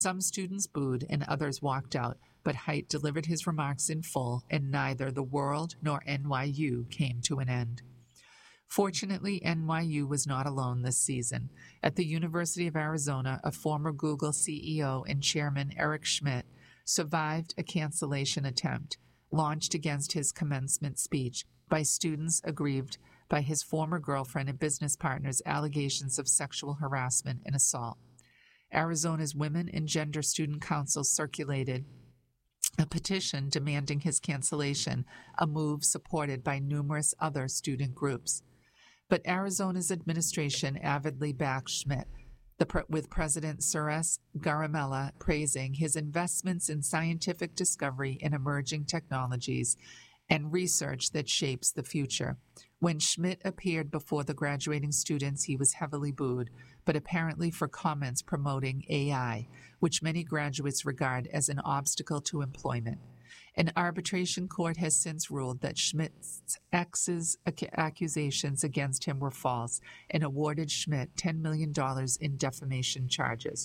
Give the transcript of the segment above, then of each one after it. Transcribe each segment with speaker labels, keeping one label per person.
Speaker 1: Some students booed and others walked out, but Haidt delivered his remarks in full, and neither the world nor NYU came to an end. Fortunately, NYU was not alone this season. At the University of Arizona, a former Google CEO and chairman, Eric Schmidt, survived a cancellation attempt launched against his commencement speech by students aggrieved by his former girlfriend and business partner's allegations of sexual harassment and assault. Arizona's Women and Gender Student Council circulated a petition demanding his cancellation, a move supported by numerous other student groups. But Arizona's administration avidly backed Schmidt, with President Suresh Garamella praising his investments in scientific discovery and emerging technologies and research that shapes the future. When Schmidt appeared before the graduating students, he was heavily booed, but apparently for comments promoting AI, which many graduates regard as an obstacle to employment. An arbitration court has since ruled that Schmidt's ex's accusations against him were false and awarded Schmidt $10 million in defamation charges.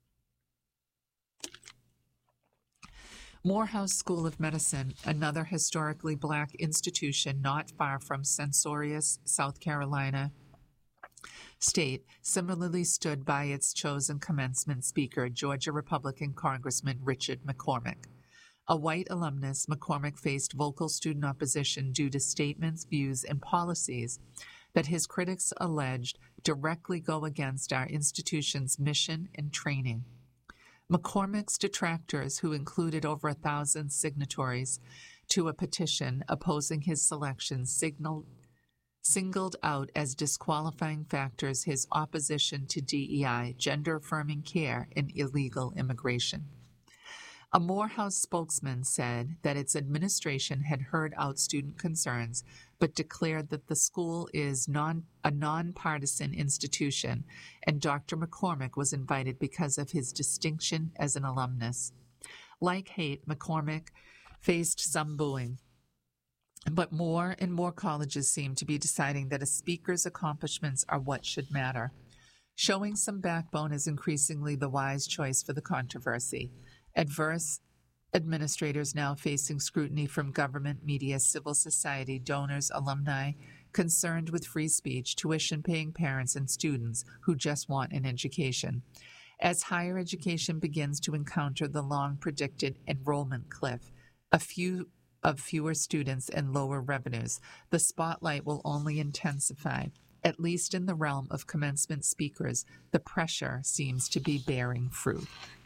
Speaker 1: Morehouse School of Medicine, another historically black institution not far from censorious South Carolina State, similarly stood by its chosen commencement speaker, Georgia Republican Congressman Richard McCormick. A white alumnus, McCormick faced vocal student opposition due to statements, views, and policies that his critics alleged directly go against our institution's mission and training. McCormick's detractors, who included over 1,000 signatories to a petition opposing his selection, singled out as disqualifying factors his opposition to DEI, gender-affirming care, and illegal immigration. A Morehouse spokesman said that its administration had heard out student concerns, but declared that the school is a nonpartisan institution, and Dr. McCormick was invited because of his distinction as an alumnus. Like Haidt, McCormick faced some booing, but more and more colleges seem to be deciding that a speaker's accomplishments are what should matter. Showing some backbone is increasingly the wise choice for the controversy. Adverse administrators now facing scrutiny from government, media, civil society, donors, alumni, concerned with free speech, tuition-paying parents, and students who just want an education. As higher education begins to encounter the long-predicted enrollment cliff, fewer students and lower revenues, the spotlight will only intensify. At least in the realm of commencement speakers, the pressure seems to be bearing fruit.